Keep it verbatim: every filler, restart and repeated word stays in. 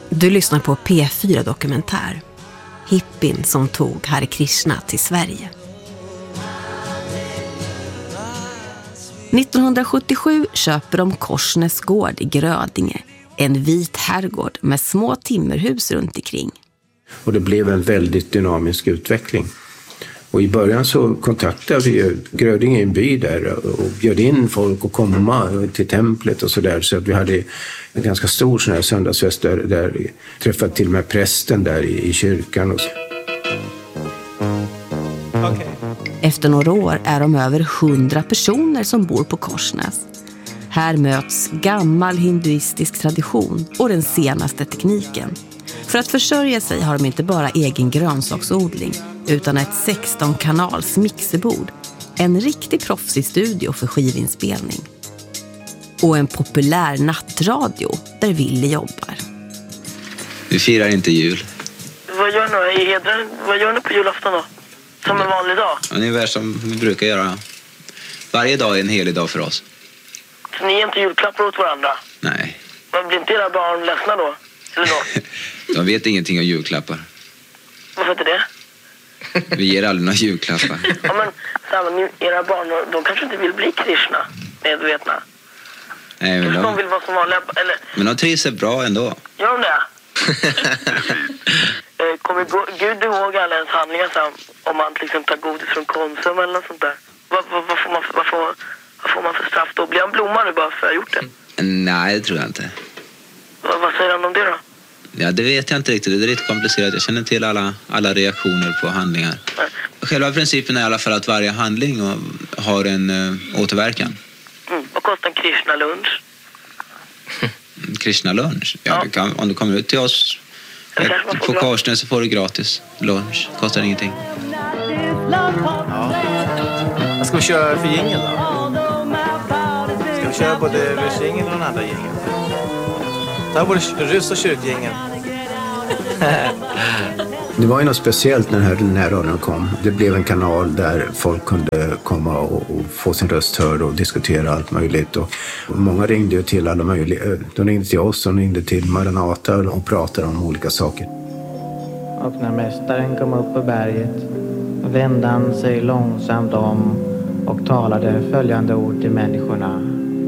Du lyssnar på P fyra Dokumentär. Hippin som tog Hare Krishna till Sverige. nittonhundrasjuttiosju köper de Korsnäs gård i Grödinge. En vit herrgård med små timmerhus runt omkring. Och det blev en väldigt dynamisk utveckling. Och i början så kontaktade vi Grödinge, en by där, och bjöd in folk att komma till templet och sådär. Så att vi hade en ganska stor sån här söndagsfest där, där vi träffade till och med prästen där i, i kyrkan. Och så. Okay. Efter några år är de över hundra personer som bor på Korsnäs. Här möts gammal hinduistisk tradition och den senaste tekniken. För att försörja sig har de inte bara egen grönsaksodling utan ett sexton kanals mixerbord, en riktig proffsig studio för skivinspelning och en populär nattradio där Ville jobbar. Vi firar inte jul. Vad gör ni i Hedren? Vad gör ni på julafton då? Som en vanlig dag? Ungefär som vi brukar göra. Varje dag är en helig dag för oss. Så ni ger inte julklappar åt varandra? Nej. Men blir inte era barn ledsna då? Eller då? De vet ingenting om julklappar. Varför inte det? Vi ger aldrig några julklappar. Ja, men samma, era barn, de kanske inte vill bli Krishna, medvetna. Nej, men de... de vill vara som vanliga, eller... Men de trivs bra ändå. Gör de det? Kommer Gud ihåg alla ens handlingar sen, om man till exempel tar godis från Konsum eller något sånt där? Vad, vad, vad, får man, vad, får, vad får man för straff då? Blir han blommad nu bara för att ha gjort det? Nej, det tror jag inte. Vad, vad säger han om det då? Ja, det vet jag inte riktigt. Det är lite komplicerat. Jag känner till alla, alla reaktioner på handlingar. Nej. Själva principen är i alla fall att varje handling har en uh, återverkan. Mm. Vad kostar en Krishna lunch? Krishna lunch? Ja, ja. Du kan, om du kommer ut till oss ett, på Korsnäs så får du gratis lunch. Kostar ingenting. Ja. Vad ska vi köra för gängel då? Ska vi köra både röstgängen och den andra gängen? Ta både röst- och kyrkgängen. Det var ju något speciellt när den här närradion kom. Det blev en kanal där folk kunde komma och, och få sin röst hörd och diskutera allt möjligt. Och, och många ringde ju till alla möjliga. De ringde till oss, de ringde till Maranata och pratade om olika saker. Och när mästaren kom upp på berget vände han sig långsamt om och talade följande ord till människorna.